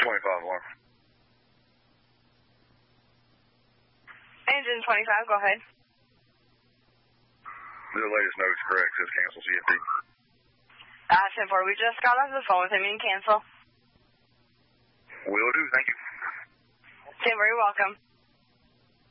25 alarm. Engine 25, go ahead. The latest note is correct. Says cancel CFD. 10-4, we just got off the phone with him. You can cancel. Will do. Thank you. 10-4, you're welcome.